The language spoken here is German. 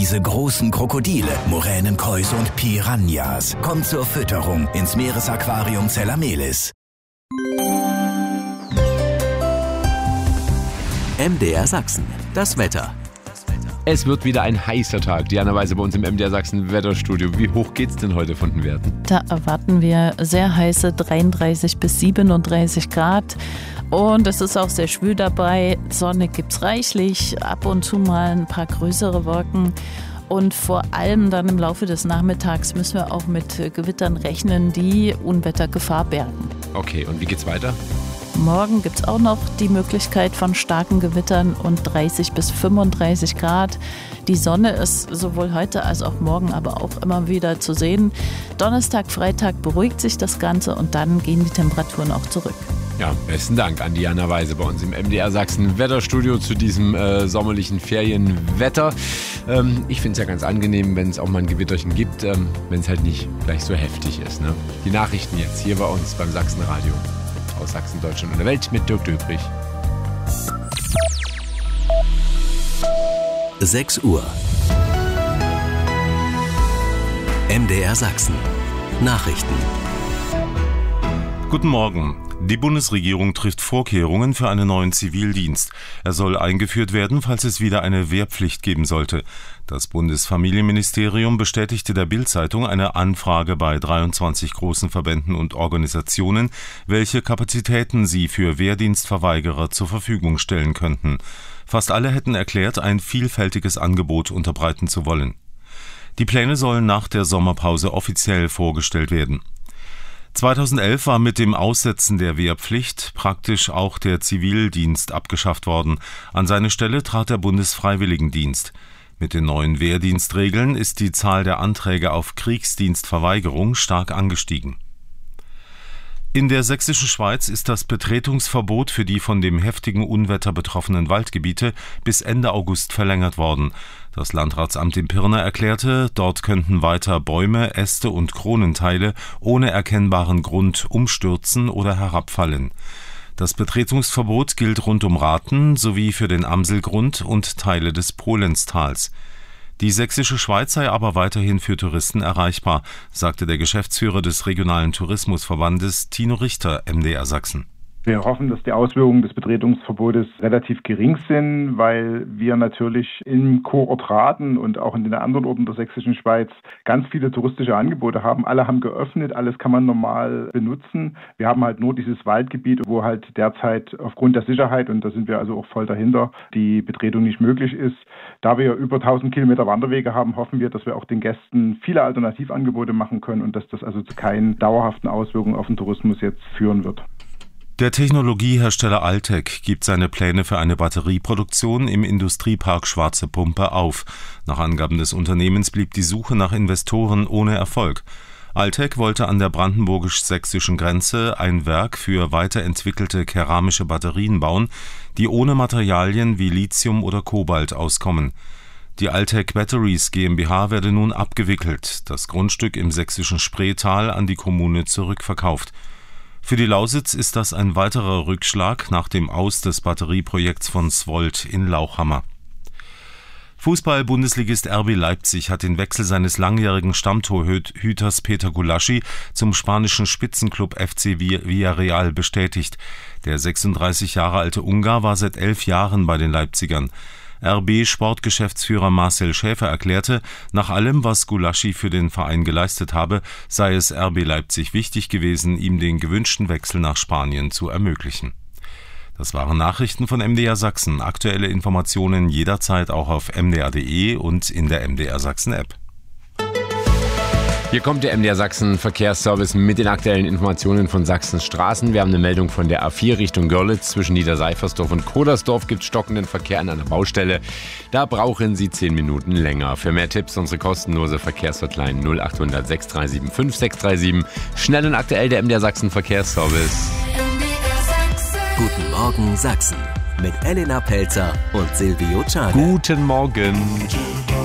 diese großen Krokodile, Moränenkäuse und Piranhas. Kommt zur Fütterung ins Meeresaquarium Zellamelis. MDR Sachsen, das Wetter. Es wird wieder ein heißer Tag. Diana Weise bei uns im MDR Sachsen Wetterstudio. Wie hoch geht's denn heute von den Werten? Da erwarten wir sehr heiße 33 bis 37 Grad. Und es ist auch sehr schwül dabei. Sonne gibt's reichlich, ab und zu mal ein paar größere Wolken. Und vor allem dann im Laufe des Nachmittags müssen wir auch mit Gewittern rechnen, die Unwettergefahr bergen. Okay, und wie geht's weiter? Morgen gibt es auch noch die Möglichkeit von starken Gewittern und 30 bis 35 Grad. Die Sonne ist sowohl heute als auch morgen aber auch immer wieder zu sehen. Donnerstag, Freitag beruhigt sich das Ganze und dann gehen die Temperaturen auch zurück. Ja, besten Dank an Diana Weise bei uns im MDR Sachsen Wetterstudio zu diesem sommerlichen Ferienwetter. Ich finde es ja ganz angenehm, wenn es auch mal ein Gewitterchen gibt, wenn es halt nicht gleich so heftig ist. Ne? Die Nachrichten jetzt hier bei uns beim Sachsenradio. Aus Sachsen, Deutschland und der Welt mit Dirk Döbrich. 6 Uhr. MDR Sachsen. Nachrichten. Guten Morgen. Die Bundesregierung trifft Vorkehrungen für einen neuen Zivildienst. Er soll eingeführt werden, falls es wieder eine Wehrpflicht geben sollte. Das Bundesfamilienministerium bestätigte der Bild-Zeitung eine Anfrage bei 23 großen Verbänden und Organisationen, welche Kapazitäten sie für Wehrdienstverweigerer zur Verfügung stellen könnten. Fast alle hätten erklärt, ein vielfältiges Angebot unterbreiten zu wollen. Die Pläne sollen nach der Sommerpause offiziell vorgestellt werden. 2011 war mit dem Aussetzen der Wehrpflicht praktisch auch der Zivildienst abgeschafft worden. An seine Stelle trat der Bundesfreiwilligendienst. Mit den neuen Wehrdienstregeln ist die Zahl der Anträge auf Kriegsdienstverweigerung stark angestiegen. In der sächsischen Schweiz ist das Betretungsverbot für die von dem heftigen Unwetter betroffenen Waldgebiete bis Ende August verlängert worden. Das Landratsamt in Pirna erklärte, dort könnten weiter Bäume, Äste und Kronenteile ohne erkennbaren Grund umstürzen oder herabfallen. Das Betretungsverbot gilt rund um Rathen sowie für den Amselgrund und Teile des Polenztals. Die sächsische Schweiz sei aber weiterhin für Touristen erreichbar, sagte der Geschäftsführer des regionalen Tourismusverbandes Tino Richter, MDR Sachsen. Wir hoffen, dass die Auswirkungen des Betretungsverbotes relativ gering sind, weil wir natürlich im Kurort Rathen und auch in den anderen Orten der sächsischen Schweiz ganz viele touristische Angebote haben. Alle haben geöffnet, alles kann man normal benutzen. Wir haben halt nur dieses Waldgebiet, wo halt derzeit aufgrund der Sicherheit, und da sind wir also auch voll dahinter, die Betretung nicht möglich ist. Da wir über 1000 Kilometer Wanderwege haben, hoffen wir, dass wir auch den Gästen viele Alternativangebote machen können und dass das also zu keinen dauerhaften Auswirkungen auf den Tourismus jetzt führen wird. Der Technologiehersteller Altec gibt seine Pläne für eine Batterieproduktion im Industriepark Schwarze Pumpe auf. Nach Angaben des Unternehmens blieb die Suche nach Investoren ohne Erfolg. Altec wollte an der brandenburgisch-sächsischen Grenze ein Werk für weiterentwickelte keramische Batterien bauen, die ohne Materialien wie Lithium oder Kobalt auskommen. Die Altec Batteries GmbH werde nun abgewickelt, das Grundstück im sächsischen Spreetal an die Kommune zurückverkauft. Für die Lausitz ist das ein weiterer Rückschlag nach dem Aus des Batterieprojekts von Svolt in Lauchhammer. Fußball-Bundesligist RB Leipzig hat den Wechsel seines langjährigen Stammtorhüters Peter Gulaschi zum spanischen Spitzenklub FC Villarreal bestätigt. Der 36 Jahre alte Ungar war seit 11 Jahren bei den Leipzigern. RB-Sportgeschäftsführer Marcel Schäfer erklärte, nach allem, was Gulaschi für den Verein geleistet habe, sei es RB Leipzig wichtig gewesen, ihm den gewünschten Wechsel nach Spanien zu ermöglichen. Das waren Nachrichten von MDR Sachsen. Aktuelle Informationen jederzeit auch auf mdr.de und in der MDR Sachsen App. Hier kommt der MDR Sachsen Verkehrsservice mit den aktuellen Informationen von Sachsens Straßen. Wir haben eine Meldung von der A4 Richtung Görlitz. Zwischen Niederseifersdorf und Kodersdorf gibt es stockenden Verkehr an einer Baustelle. Da brauchen Sie 10 Minuten länger. Für mehr Tipps unsere kostenlose Verkehrshotline 0800 637 5637. Schnell und aktuell der MDR Sachsen Verkehrsservice. Guten Morgen Sachsen mit Elena Pelzer und Silvio Czarne. Guten Morgen.